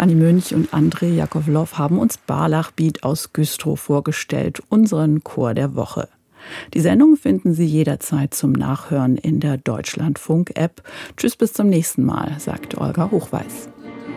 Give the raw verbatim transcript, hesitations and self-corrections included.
Anni Münch und Andrei Jakovlow haben uns Barlach Beat aus Güstrow vorgestellt, unseren Chor der Woche. Die Sendung finden Sie jederzeit zum Nachhören in der Deutschlandfunk-App. Tschüss, bis zum nächsten Mal, sagt Olga Hochweis.